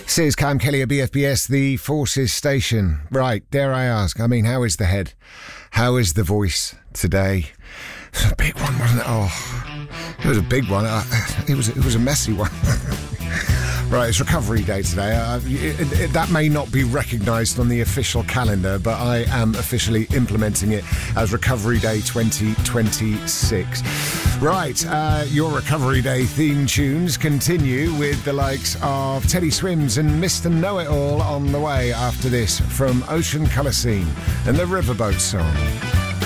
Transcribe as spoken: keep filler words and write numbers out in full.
This is Cam Kelly at B F B S, the Forces Station. Right, dare I ask, I mean, how is the head? How is the voice today? It was a big one, wasn't it? Oh, it was a big one. Uh, it was it was a messy one. Right, it's Recovery Day today. Uh, it, it, that may not be recognised on the official calendar, but I am officially implementing it as Recovery Day twenty twenty-six. Right, uh, your Recovery Day theme tunes continue with the likes of Teddy Swims and Mister Know-It-All on the way after this from Ocean Colour Scene and the Riverboat Song.